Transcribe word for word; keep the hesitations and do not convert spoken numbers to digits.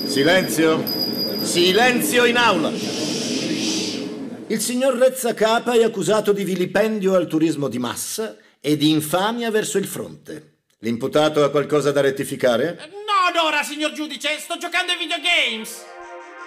Silenzio. Silenzio in aula. Il signor Rezza Capa è accusato di vilipendio al turismo di massa e di infamia verso il fronte. L'imputato ha qualcosa da rettificare? No, Dora, signor giudice, sto giocando ai videogames.